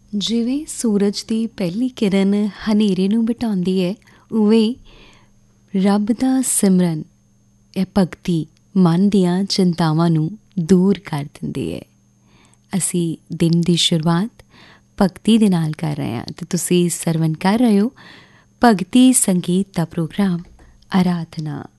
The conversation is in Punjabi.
ਜਿਵੇਂ ਸੂਰਜ ਦੀ ਪਹਿਲੀ ਕਿਰਨ ਹਨੇਰੇ ਨੂੰ ਮਿਟਾਉਂਦੀ ਹੈ, ਉਵੇਂ ਹੀ ਰੱਬ ਦਾ ਸਿਮਰਨ, ਇਹ ਭਗਤੀ ਮਨ ਦੀਆਂ ਚਿੰਤਾਵਾਂ ਨੂੰ ਦੂਰ ਕਰ ਦਿੰਦੀ ਹੈ। ਅਸੀਂ ਦਿਨ ਦੀ ਸ਼ੁਰੂਆਤ ਭਗਤੀ ਦੇ ਨਾਲ ਕਰ ਰਹੇ ਹਾਂ ਅਤੇ ਤੁਸੀਂ ਸਰਵਣ ਕਰ ਰਹੇ ਹੋ ਭਗਤੀ ਸੰਗੀਤ ਦਾ ਪ੍ਰੋਗਰਾਮ ਆਰਾਧਨਾ।